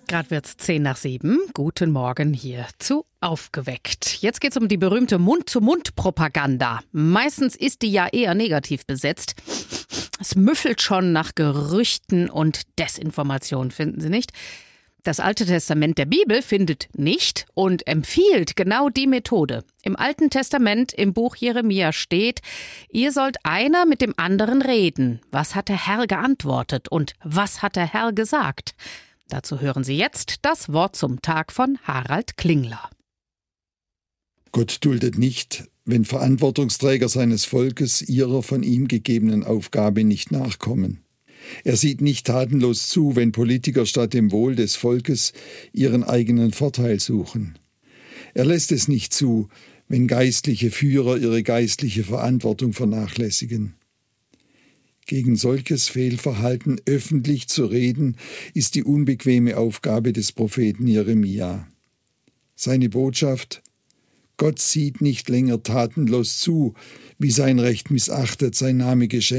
Gerade wird's 6:10. Guten Morgen hier zu Aufgeweckt. Jetzt geht's um die berühmte Mund-zu-Mund-Propaganda. Meistens ist die ja eher negativ besetzt. Es müffelt schon nach Gerüchten und Desinformation, finden Sie nicht? Das Alte Testament der Bibel findet nicht und empfiehlt genau die Methode. Im Alten Testament, im Buch Jeremia steht, ihr sollt einer mit dem anderen reden. Was hat der Herr geantwortet und was hat der Herr gesagt? Dazu hören Sie jetzt das Wort zum Tag von Harald Klingler. Gott duldet nicht, wenn Verantwortungsträger seines Volkes ihrer von ihm gegebenen Aufgabe nicht nachkommen. Er sieht nicht tatenlos zu, wenn Politiker statt dem Wohl des Volkes ihren eigenen Vorteil suchen. Er lässt es nicht zu, wenn geistliche Führer ihre geistliche Verantwortung vernachlässigen. Gegen solches Fehlverhalten öffentlich zu reden, ist die unbequeme Aufgabe des Propheten Jeremia. Seine Botschaft: Gott sieht nicht länger tatenlos zu, wie sein Recht missachtet, sein Name geschändet